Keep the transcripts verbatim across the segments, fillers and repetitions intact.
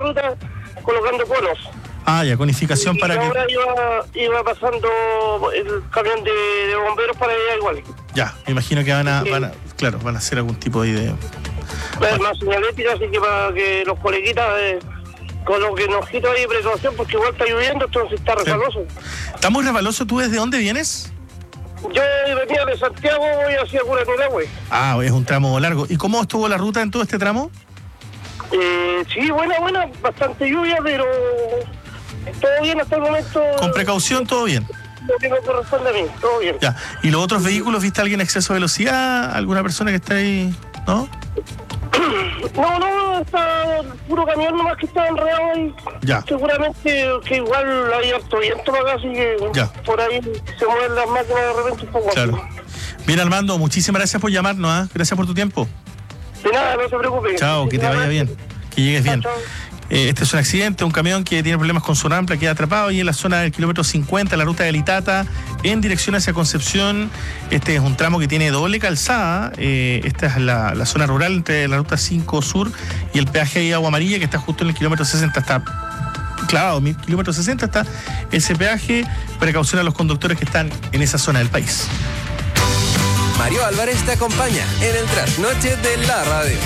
ruta colocando conos. Ah, ya, conificación y para que... ahora iba, iba pasando el camión de, de bomberos para allá igual. Ya, me imagino que van a, Sí. van a, claro, van a hacer algún tipo de... Es más señalética, así que para que los coleguitas eh, coloquen ojitos ahí de precaución, porque igual está lloviendo, entonces está resbaloso. ¿Está muy resbaloso? ¿Tú desde dónde vienes? Yo venía de Santiago y hacia Curacao. Ah, es un tramo largo. ¿Y cómo estuvo la ruta en todo este tramo? Eh, sí, buena, buena, bastante lluvia, pero todo bien hasta el momento. Con precaución, todo bien. Lo que me corresponde a mí, todo bien. Ya. ¿Y los otros vehículos? ¿Viste a alguien en exceso de velocidad? ¿Alguna persona que está ahí? ¿No? No, no, está puro camión nomás que está enredado ahí. Ya. Seguramente que igual hay harto viento para acá, así que Ya. por ahí se mueven las máquinas de repente un poco. Claro. Bien, Armando, muchísimas gracias por llamarnos, ¿eh? Gracias por tu tiempo. De nada, no se preocupe. Chao, que te vaya bien, que llegues bien. Chao, chao. Eh, este es un accidente, un camión que tiene problemas con su rampla, queda atrapado ahí en la zona del kilómetro cincuenta, la ruta de Litata, en dirección hacia Concepción. Este es un tramo que tiene doble calzada. Eh, esta es la, la zona rural entre la ruta cinco Sur y el peaje de Agua Amarilla, que está justo en el kilómetro sesenta, está clavado, kilómetro sesenta está ese peaje. Precaución a los conductores que están en esa zona del país. Mario Álvarez te acompaña en el trasnoche de la radio.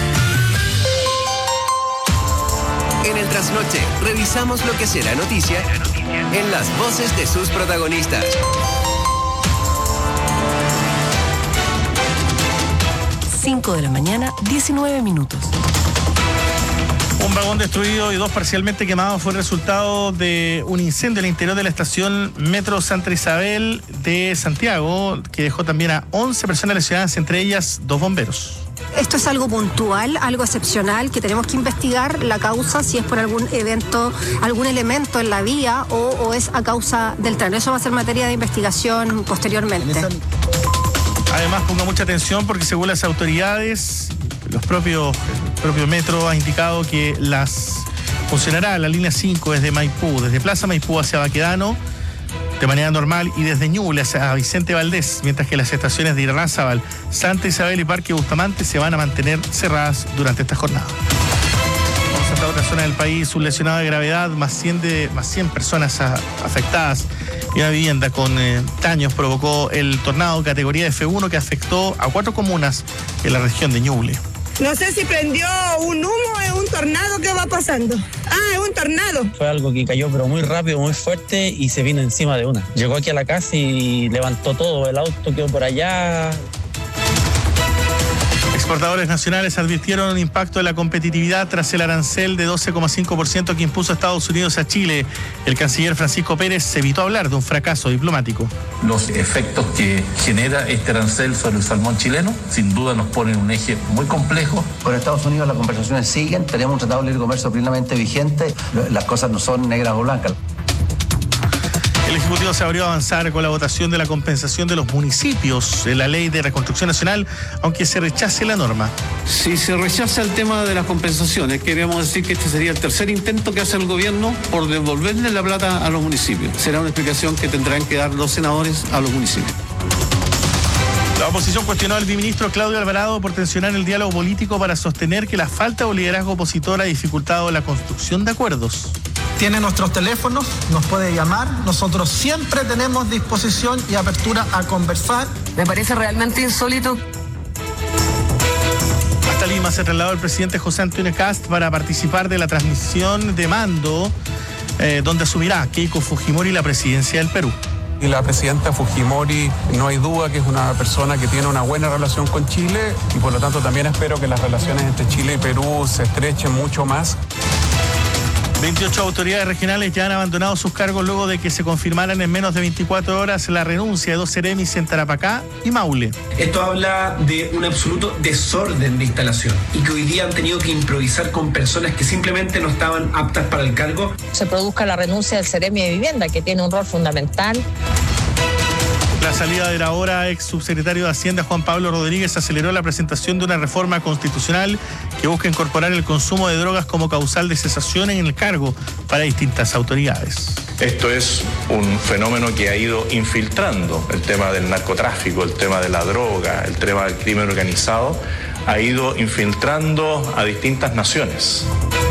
En el trasnoche revisamos lo que será noticia en las voces de sus protagonistas. cinco de la mañana, diecinueve minutos. Un vagón destruido y dos parcialmente quemados fue el resultado de un incendio en el interior de la estación Metro Santa Isabel de Santiago, que dejó también a once personas lesionadas, entre ellas dos bomberos. Esto es algo puntual, algo excepcional, que tenemos que investigar la causa, si es por algún evento, algún elemento en la vía o, o es a causa del tren. Eso va a ser materia de investigación posteriormente. Además, ponga mucha atención porque según las autoridades, los propios, el propio Metro ha indicado que las funcionará la línea cinco desde Maipú, desde Plaza Maipú hacia Baquedano, de manera normal, y desde Ñuble hacia Vicente Valdés, mientras que las estaciones de Irarrázaval, Santa Isabel y Parque Bustamante se van a mantener cerradas durante esta jornada. Vamos hasta otra zona del país, un lesionado de gravedad, más cien, de, más cien personas a, afectadas y una vivienda con eh, daños provocó el tornado categoría F uno que afectó a cuatro comunas en la región de Ñuble. No sé si prendió un humo, es un tornado, ¿qué va pasando? Ah, es un tornado. Fue algo que cayó pero muy rápido, muy fuerte y se vino encima de una. Llegó aquí a la casa y levantó todo, el auto quedó por allá. Exportadores nacionales advirtieron un impacto de la competitividad tras el arancel de doce coma cinco por ciento que impuso Estados Unidos a Chile. El canciller Francisco Pérez evitó hablar de un fracaso diplomático. Los efectos que genera este arancel sobre el salmón chileno sin duda nos ponen un eje muy complejo. Con Estados Unidos las conversaciones siguen, tenemos un tratado de libre comercio plenamente vigente, las cosas no son negras o blancas. El Ejecutivo se abrió a avanzar con la votación de la compensación de los municipios en la Ley de Reconstrucción Nacional, aunque se rechace la norma. Si se rechaza el tema de las compensaciones, queríamos decir que este sería el tercer intento que hace el gobierno por devolverle la plata a los municipios. Será una explicación que tendrán que dar los senadores a los municipios. La oposición cuestionó al viceministro Claudio Alvarado por tensionar el diálogo político para sostener que la falta de liderazgo opositor ha dificultado la construcción de acuerdos. Tiene nuestros teléfonos, nos puede llamar, nosotros siempre tenemos disposición y apertura a conversar. Me parece realmente insólito. Hasta Lima se trasladó el presidente José Antonio Kast para participar de la transmisión de mando, eh, donde asumirá Keiko Fujimori la presidencia del Perú. Y la presidenta Fujimori, no hay duda que es una persona que tiene una buena relación con Chile y por lo tanto también espero que las relaciones entre Chile y Perú se estrechen mucho más. veintiocho autoridades regionales ya han abandonado sus cargos luego de que se confirmaran en menos de veinticuatro horas la renuncia de dos seremis en Tarapacá y Maule. Esto habla de un absoluto desorden de instalación y que hoy día han tenido que improvisar con personas que simplemente no estaban aptas para el cargo. Se produzca la renuncia del seremi de vivienda, que tiene un rol fundamental. La salida del ahora ex subsecretario de Hacienda, Juan Pablo Rodríguez, aceleró la presentación de una reforma constitucional que busca incorporar el consumo de drogas como causal de cesación en el cargo para distintas autoridades. Esto es un fenómeno que ha ido infiltrando el tema del narcotráfico, el tema de la droga, el tema del crimen organizado, ha ido infiltrando a distintas naciones.